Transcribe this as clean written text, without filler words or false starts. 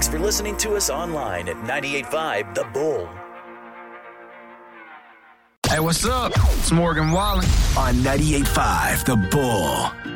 Thanks for listening to us online at 98.5 The Bull. Hey, what's up? It's Morgan Wallen on 98.5 The Bull.